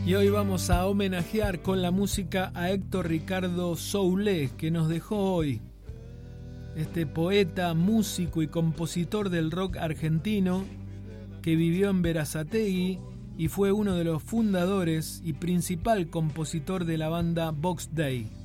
Y hoy vamos a homenajear con la música a Héctor Ricardo Soule, que nos dejó hoy. Este poeta, músico y compositor del rock argentino que vivió en Berazategui y fue uno de los fundadores y principal compositor de la banda Box Day.